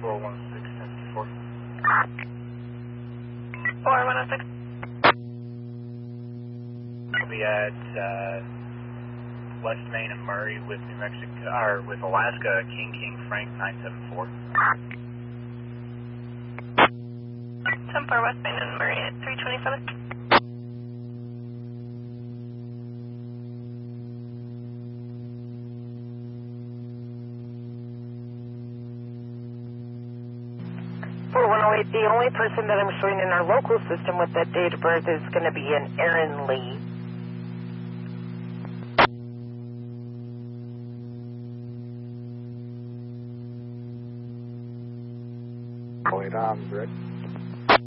416-1054. 4106. We'll be at West Main and Murray with New Mexico, or with Alaska, King Frank 974. 10-4 West Main and Murray at 327. The only person that I'm showing in our local system with that date of birth is going to be an Aaron Lee. Wait, Rick.